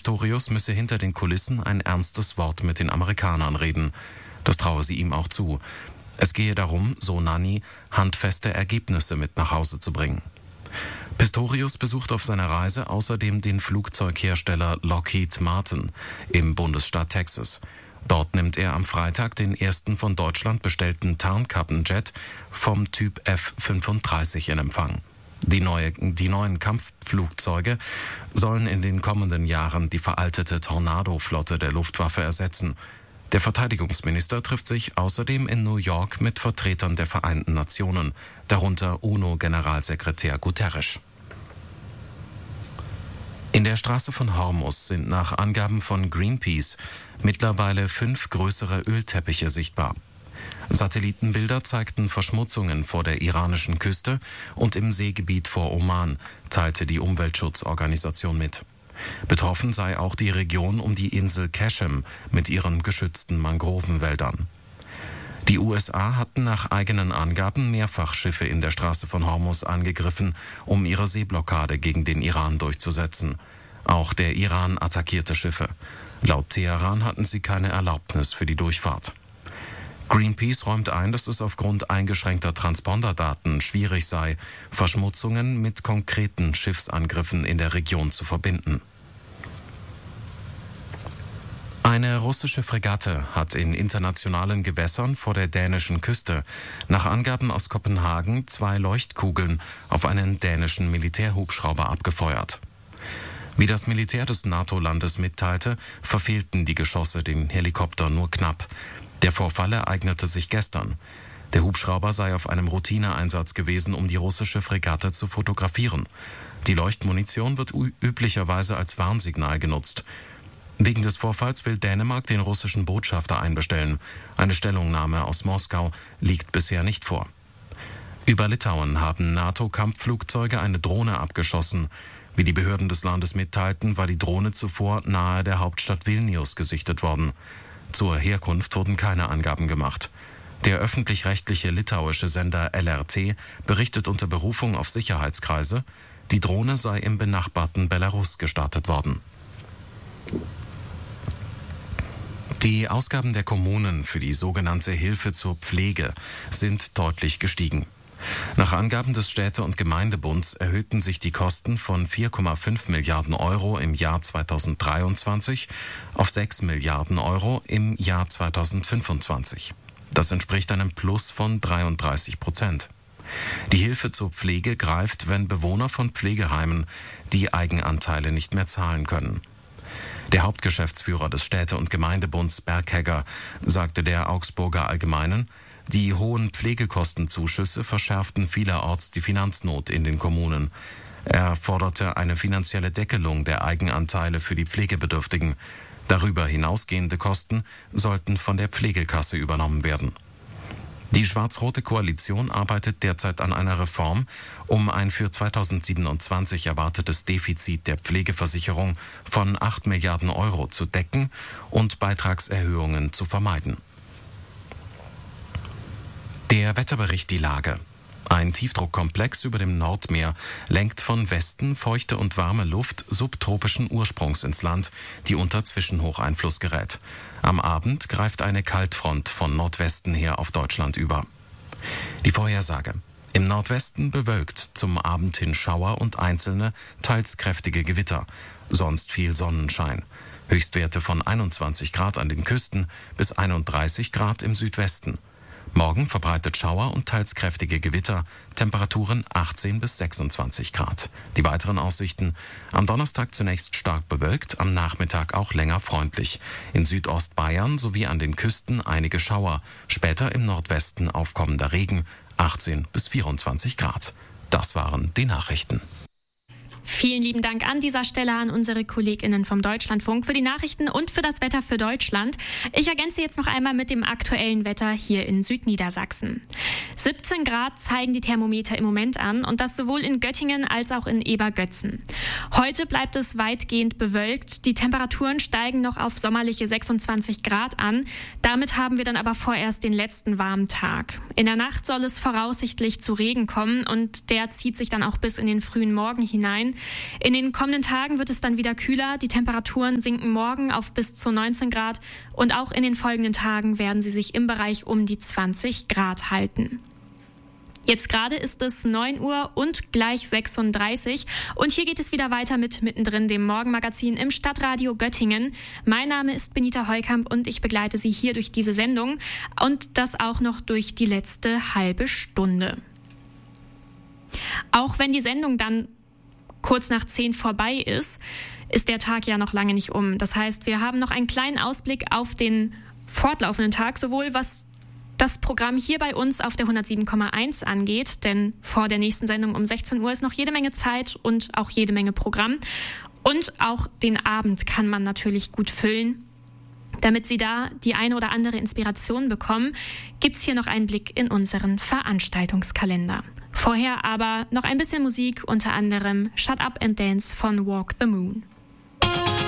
Pistorius müsse hinter den Kulissen ein ernstes Wort mit den Amerikanern reden. Das traue sie ihm auch zu. Es gehe darum, so Nanni, handfeste Ergebnisse mit nach Hause zu bringen. Pistorius besucht auf seiner Reise außerdem den Flugzeughersteller Lockheed Martin im Bundesstaat Texas. Dort nimmt er am Freitag den ersten von Deutschland bestellten Tarnkappenjet vom Typ F-35 in Empfang. Die neuen Kampfflugzeuge sollen in den kommenden Jahren die veraltete Tornado-Flotte der Luftwaffe ersetzen. Der Verteidigungsminister trifft sich außerdem in New York mit Vertretern der Vereinten Nationen, darunter UNO-Generalsekretär Guterres. In der Straße von Hormuz sind nach Angaben von Greenpeace mittlerweile 5 größere Ölteppiche sichtbar. Satellitenbilder zeigten Verschmutzungen vor der iranischen Küste und im Seegebiet vor Oman, teilte die Umweltschutzorganisation mit. Betroffen sei auch die Region um die Insel Qashem mit ihren geschützten Mangrovenwäldern. Die USA hatten nach eigenen Angaben mehrfach Schiffe in der Straße von Hormuz angegriffen, um ihre Seeblockade gegen den Iran durchzusetzen. Auch der Iran attackierte Schiffe. Laut Teheran hatten sie keine Erlaubnis für die Durchfahrt. Greenpeace räumt ein, dass es aufgrund eingeschränkter Transponderdaten schwierig sei, Verschmutzungen mit konkreten Schiffsangriffen in der Region zu verbinden. Eine russische Fregatte hat in internationalen Gewässern vor der dänischen Küste nach Angaben aus Kopenhagen 2 Leuchtkugeln auf einen dänischen Militärhubschrauber abgefeuert. Wie das Militär des NATO-Landes mitteilte, verfehlten die Geschosse den Helikopter nur knapp. Der Vorfall ereignete sich gestern. Der Hubschrauber sei auf einem Routineeinsatz gewesen, um die russische Fregatte zu fotografieren. Die Leuchtmunition wird üblicherweise als Warnsignal genutzt. Wegen des Vorfalls will Dänemark den russischen Botschafter einbestellen. Eine Stellungnahme aus Moskau liegt bisher nicht vor. Über Litauen haben NATO-Kampfflugzeuge eine Drohne abgeschossen. Wie die Behörden des Landes mitteilten, war die Drohne zuvor nahe der Hauptstadt Vilnius gesichtet worden. Zur Herkunft wurden keine Angaben gemacht. Der öffentlich-rechtliche litauische Sender LRT berichtet unter Berufung auf Sicherheitskreise, die Drohne sei im benachbarten Belarus gestartet worden. Die Ausgaben der Kommunen für die sogenannte Hilfe zur Pflege sind deutlich gestiegen. Nach Angaben des Städte- und Gemeindebunds erhöhten sich die Kosten von 4,5 Milliarden Euro im Jahr 2023 auf 6 Milliarden Euro im Jahr 2025. Das entspricht einem Plus von 33%. Die Hilfe zur Pflege greift, wenn Bewohner von Pflegeheimen die Eigenanteile nicht mehr zahlen können. Der Hauptgeschäftsführer des Städte- und Gemeindebunds Berghegger sagte der Augsburger Allgemeinen, die hohen Pflegekostenzuschüsse verschärften vielerorts die Finanznot in den Kommunen. Er forderte eine finanzielle Deckelung der Eigenanteile für die Pflegebedürftigen. Darüber hinausgehende Kosten sollten von der Pflegekasse übernommen werden. Die schwarz-rote Koalition arbeitet derzeit an einer Reform, um ein für 2027 erwartetes Defizit der Pflegeversicherung von 8 Milliarden Euro zu decken und Beitragserhöhungen zu vermeiden. Der Wetterbericht, die Lage. Ein Tiefdruckkomplex über dem Nordmeer lenkt von Westen feuchte und warme Luft subtropischen Ursprungs ins Land, die unter Zwischenhocheinfluss gerät. Am Abend greift eine Kaltfront von Nordwesten her auf Deutschland über. Die Vorhersage. Im Nordwesten bewölkt, zum Abend hin Schauer und einzelne, teils kräftige Gewitter. Sonst viel Sonnenschein. Höchstwerte von 21 Grad an den Küsten bis 31 Grad im Südwesten. Morgen verbreitet Schauer und teils kräftige Gewitter, Temperaturen 18 bis 26 Grad. Die weiteren Aussichten: am Donnerstag zunächst stark bewölkt, am Nachmittag auch länger freundlich. In Südostbayern sowie an den Küsten einige Schauer, später im Nordwesten aufkommender Regen, 18 bis 24 Grad. Das waren die Nachrichten. Vielen lieben Dank an dieser Stelle an unsere KollegInnen vom Deutschlandfunk für die Nachrichten und für das Wetter für Deutschland. Ich ergänze jetzt noch einmal mit dem aktuellen Wetter hier in Südniedersachsen. 17 Grad zeigen die Thermometer im Moment an und das sowohl in Göttingen als auch in Ebergötzen. Heute bleibt es weitgehend bewölkt. Die Temperaturen steigen noch auf sommerliche 26 Grad an. Damit haben wir dann aber vorerst den letzten warmen Tag. In der Nacht soll es voraussichtlich zu Regen kommen und der zieht sich dann auch bis in den frühen Morgen hinein. In den kommenden Tagen wird es dann wieder kühler. Die Temperaturen sinken morgen auf bis zu 19 Grad und auch in den folgenden Tagen werden sie sich im Bereich um die 20 Grad halten. Jetzt gerade ist es 9 Uhr und gleich 36 und hier geht es wieder weiter mit Mittendrin, dem Morgenmagazin im Stadtradio Göttingen. Mein Name ist Benita Heukamp und ich begleite Sie hier durch diese Sendung und das auch noch durch die letzte halbe Stunde. Auch wenn die Sendung dann kurz nach 10 vorbei ist der Tag ja noch lange nicht um. Das heißt, wir haben noch einen kleinen Ausblick auf den fortlaufenden Tag, sowohl was das Programm hier bei uns auf der 107,1 angeht, denn vor der nächsten Sendung um 16 Uhr ist noch jede Menge Zeit und auch jede Menge Programm. Und auch den Abend kann man natürlich gut füllen. Damit Sie da die eine oder andere Inspiration bekommen, gibt's hier noch einen Blick in unseren Veranstaltungskalender. Vorher aber noch ein bisschen Musik, unter anderem Shut Up and Dance von Walk the Moon.